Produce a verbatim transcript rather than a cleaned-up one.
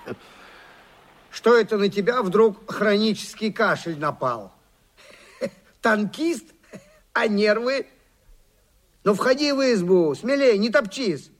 Что это на тебя вдруг хронический кашель напал? Танкист? А нервы? Ну, входи в избу, смелее, не топчись.